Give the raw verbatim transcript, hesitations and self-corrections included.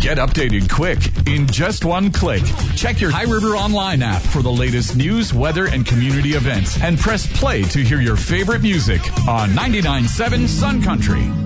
Get updated quick in just one click. Check your High River Online app for the latest news, weather, and community events. And press play to hear your favorite music on ninety-nine point seven Sun Country.